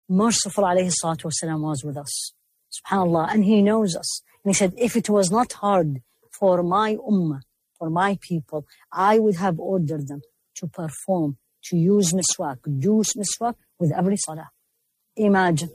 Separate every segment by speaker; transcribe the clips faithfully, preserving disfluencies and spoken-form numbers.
Speaker 1: merciful alayhi salatu wasalam was with us. SubhanAllah. And he knows us. And he said, if it was not hard for my ummah, for my people, I would have ordered them to perform, to use miswak, do miswak with every salah. Imagine.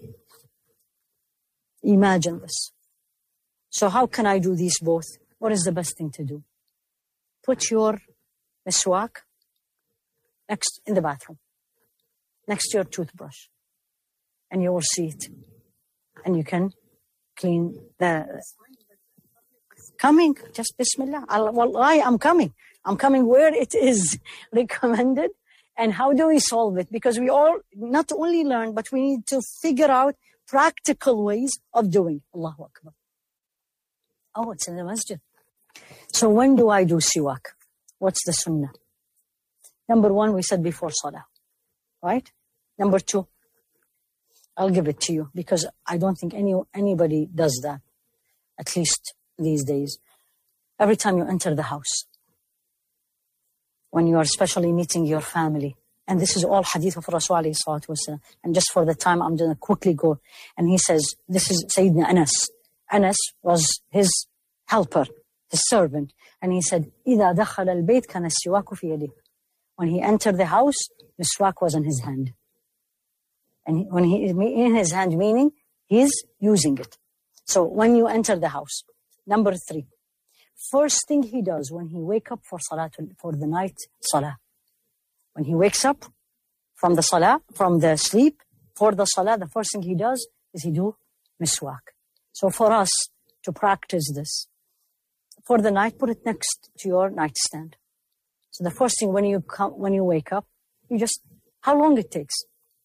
Speaker 1: Imagine this. So how can I do these both? What is the best thing to do? Put your miswak next in the bathroom, next to your toothbrush, and you will see it. And you can clean the... Coming, just Bismillah. Wallahi, I'm coming. I'm coming where it is recommended. And how do we solve it? Because we all not only learn, but we need to figure out practical ways of doing. Allahu Akbar. Oh, it's in the masjid. So when do I do siwak? What's the sunnah? Number one, we said before salah. Right? Number two, I'll give it to you because I don't think any anybody does that, at least these days. Every time you enter the house, when you are especially meeting your family, and this is all hadith of Rasul alayhi salatu wasalam, and just for the time, I'm going to quickly go. And he says, this is Sayyidina Anas. Anas was his helper, his servant. And he said, إِذَا دَخَلَ الْبَيْتِ كَانَ السِّوَاكُ فِي يَدِهِ. When he entered the house, the miswak was in his hand. And he, when he in his hand, meaning he's using it. So when you enter the house, number three, first thing he does when he wake up for salah, for the night salah, when he wakes up from the salah, from the sleep, for the salah, the first thing he does is he do miswak. So for us to practice this, for the night, put it next to your nightstand. So the first thing when you come, when you wake up, you just, how long it takes?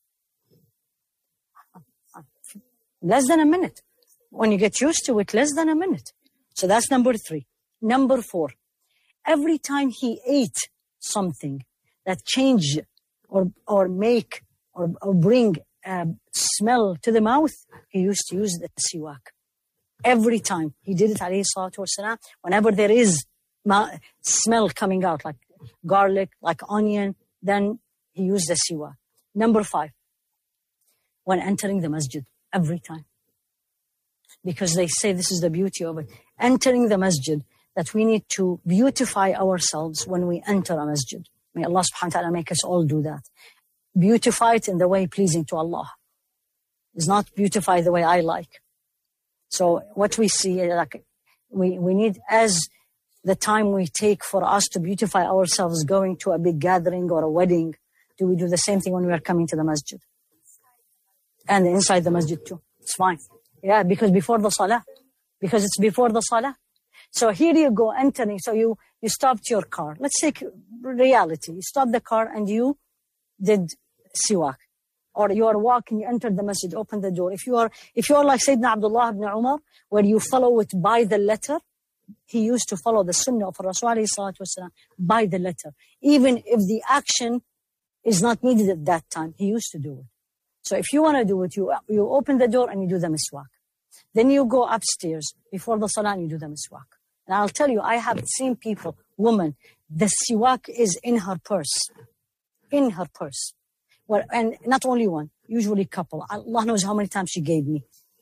Speaker 1: Less than a minute. When you get used to it, less than a minute. So that's number three. Number four, every time he ate something that change or or make or, or bring a smell to the mouth, he used to use the siwak. Every time he did it, alayhi salatu wasalam, whenever there is ma- smell coming out, like garlic, like onion, then he used the siwak. Number five, when entering the masjid, every time. Because they say this is the beauty of it. Entering the masjid, that we need to beautify ourselves when we enter a masjid. May Allah subhanahu wa ta'ala make us all do that. Beautify it in the way pleasing to Allah. It's not beautify the way I like. So what we see, like we, we need, as the time we take for us to beautify ourselves going to a big gathering or a wedding, do we do the same thing when we are coming to the masjid? And inside the masjid too. It's fine. Yeah, because before the salah. Because it's before the salah. So here you go entering. So you, you stopped your car. Let's take reality. You stopped the car and you did siwak. Or you are walking, you entered the masjid, open the door. If you are, if you are like Sayyidina Abdullah ibn Umar, where you follow it by the letter, he used to follow the sunnah of Rasul alayhi salatu wasalam by the letter. Even if the action is not needed at that time, he used to do it. So if you want to do it, you, you open the door and you do the miswak. Then you go upstairs before the salah and you do the miswak. And I'll tell you, I have seen people, women, the siwak is in her purse. In her purse. Well, and not only one, usually couple. Allah knows how many times she gave me.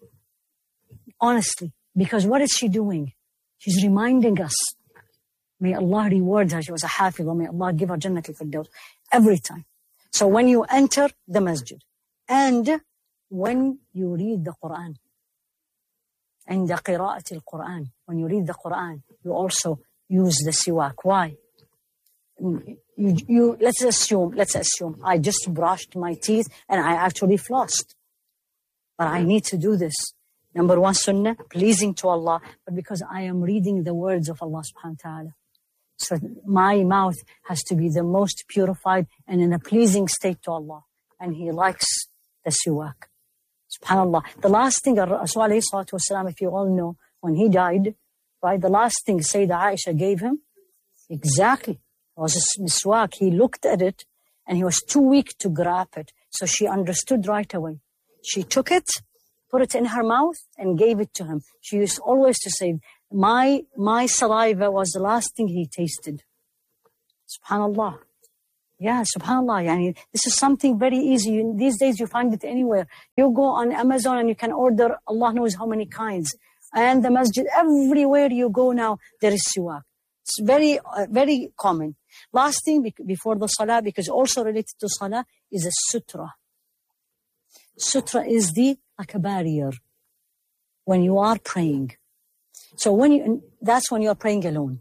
Speaker 1: Honestly, because what is she doing? She's reminding us. May Allah reward her. She was a hafidah. May Allah give her Jannat al-Firdaus every time. So when you enter the masjid and when you read the Quran, and the qira'at al-Quran, when you read the Quran, you also use the siwak. Why? You, you, let's assume, let's assume I just brushed my teeth and I actually flossed. But I need to do this. Number one, sunnah, pleasing to Allah, but because I am reading the words of Allah subhanahu wa ta'ala. So my mouth has to be the most purified and in a pleasing state to Allah. And He likes the siwak. SubhanAllah. The last thing, Rasul alayhi salatu wasalam, if you all know, when he died, right, the last thing Sayyidah Aisha gave him, exactly, was a miswak. He looked at it and he was too weak to grab it. So she understood right away. She took it, put it in her mouth and gave it to him. She used always to say, my, my saliva was the last thing he tasted. SubhanAllah. Yeah, subhanAllah. Yani, this is something very easy. You, these days you find it anywhere. You go on Amazon and you can order Allah knows how many kinds. And the masjid, everywhere you go now, there is siwak. It's very, uh, very common. Last thing before the salah, because also related to salah, is a sutra. Sutra is the, like a barrier when you are praying. So when you, that's when you are praying alone.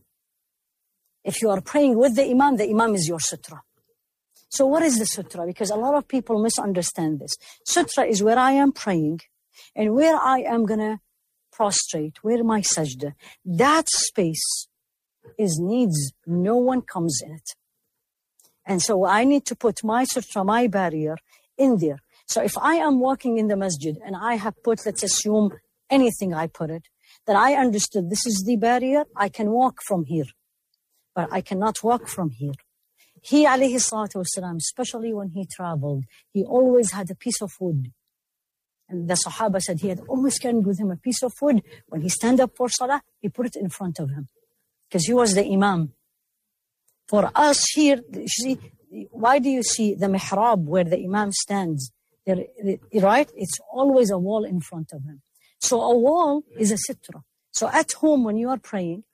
Speaker 1: If you are praying with the imam, the imam is your sutra. So what is the sutra? Because a lot of people misunderstand this. Sutra is where I am praying and where I am going to prostrate, where my sajda. That space is needs, no one comes in it. And so I need to put my sutra, my barrier in there. So if I am walking in the masjid and I have put, let's assume anything I put it, that I understood this is the barrier, I can walk from here. But I cannot walk from here. He, alayhi salatu wasalam, especially when he traveled, he always had a piece of wood. And the Sahaba said he had always carried with him a piece of wood. When he stand up for salah, he put it in front of him. Because he was the imam. For us here, you see, why do you see the mihrab where the imam stands? There, right? It's always a wall in front of him. So a wall is a sitra. So at home when you are praying,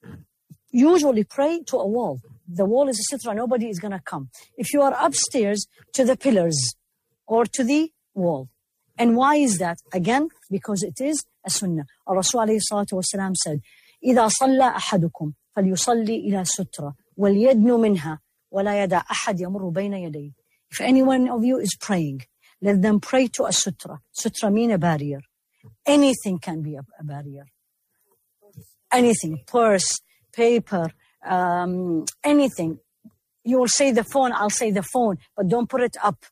Speaker 1: usually pray to a wall. The wall is a sitra, nobody is going to come. If you are upstairs, to the pillars or to the wall. And why is that? Again, because it is a sunnah. Our Rasul alayhi salatu wasalam said, إِذَا صَلَّى أَحَدُكُمْ فَلْيُصَلِّي إِلَى سُتْرَةٍ وَلْيَدْنُ مِنْهَا وَلَا يَدَعْ أَحَدْ يَمُرُّ بَيْنَ يَدَيْهِ. If any one of you is praying, let them pray to a sutra. Sutra mean a barrier. Anything can be a, a barrier. Anything. Purse, paper, um, anything. You will say the phone, I'll say the phone, but don't put it up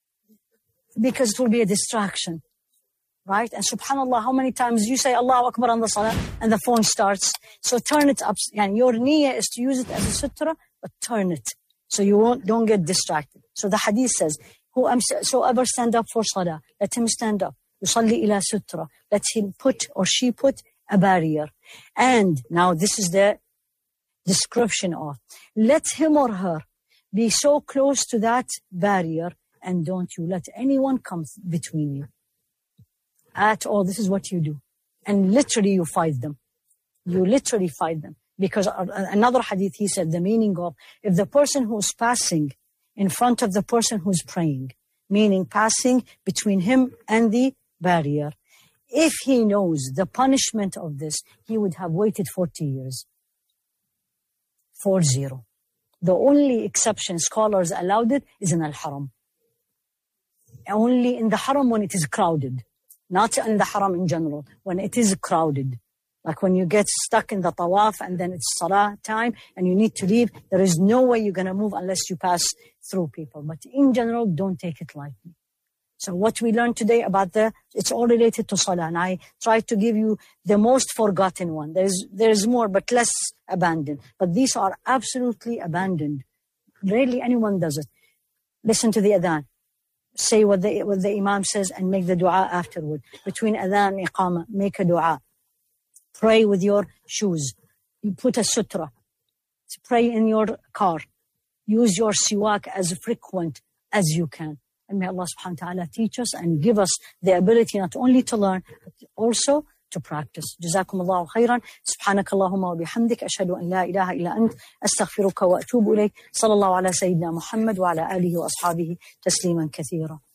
Speaker 1: because it will be a distraction, right? And subhanAllah, how many times you say Allahu Akbar on the salah and the phone starts. So turn it up. And your niyyah is to use it as a sutra, but turn it so you won't, don't get distracted. So the hadith says, whoever stand up for salah, let him stand up. Yusalli ila sutra. Let him put or she put a barrier. And now this is the description of, let him or her be so close to that barrier and don't you let anyone come between you at all. This is what you do. And literally you fight them. You literally fight them. Because another hadith, he said the meaning of, if the person who's passing in front of the person who's praying, meaning passing between him and the barrier, if he knows the punishment of this, he would have waited forty years. Four zero. The only exception scholars allowed it is in Al-Haram. Only in the Haram when it is crowded. Not in the Haram in general, when it is crowded. Like when you get stuck in the tawaf and then it's salah time and you need to leave, there is no way you're going to move unless you pass through people. But in general, don't take it lightly. So what we learned today about the, it's all related to salah. And I tried to give you the most forgotten one. There's, there's more, but less abandoned. But these are absolutely abandoned. Rarely anyone does it. Listen to the adhan. Say what the, what the imam says and make the dua afterward. Between adhan and iqamah, make a dua. Pray with your shoes. You put a sutra. Pray in your car. Use your siwak as frequent as you can. And may Allah subhanahu wa ta'ala teach us and give us the ability not only to learn, but also to practice. جزاكم الله خيرا. سبحانك اللهم وبحمدك أشهد أن لا إله إلا أنت أستغفرك وأتوب إليك. صلى الله على سيدنا محمد وعلى آله وأصحابه تسليما كثيرا.